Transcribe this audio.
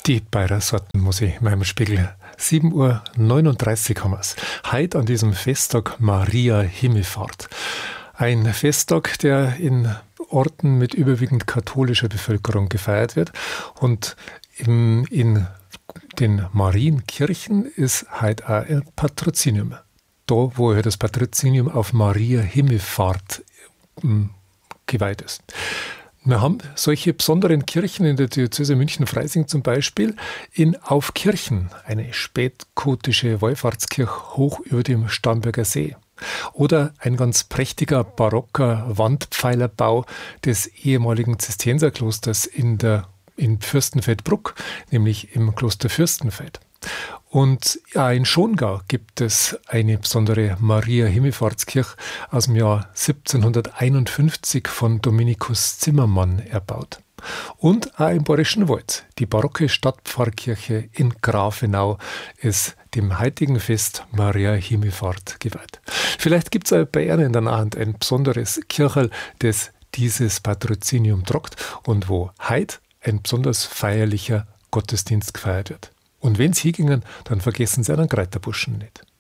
Die Bayer Sorten muss ich in meinem Spiegel. 7:39 Uhr haben wir es. Heute an diesem Festtag Maria Himmelfahrt. Ein Festtag, der in Orten mit überwiegend katholischer Bevölkerung gefeiert wird. Und in den Marienkirchen ist heute auch ein Patrozinium. Da, wo das Patrozinium auf Maria Himmelfahrt geweiht ist. Wir haben solche besonderen Kirchen in der Diözese München-Freising zum Beispiel in Aufkirchen, eine spätgotische Wallfahrtskirche hoch über dem Starnberger See. Oder ein ganz prächtiger barocker Wandpfeilerbau des ehemaligen Zisterzienserklosters in Fürstenfeldbruck, nämlich im Kloster Fürstenfeld. Und ja, in Schongau gibt es eine besondere Maria-Himmelfahrtskirche aus dem Jahr 1751 von Dominikus Zimmermann erbaut. Und auch im Bayerischen Wald. Die barocke Stadtpfarrkirche in Grafenau ist dem heutigen Fest Maria Himmelfahrt geweiht. Vielleicht gibt es auch bei Ihnen in der Hand ein besonderes Kircherl, das dieses Patrozinium tragt und wo heute ein besonders feierlicher Gottesdienst gefeiert wird. Und wenn Sie hingingen, dann vergessen Sie einen Kräuterbuschen nicht.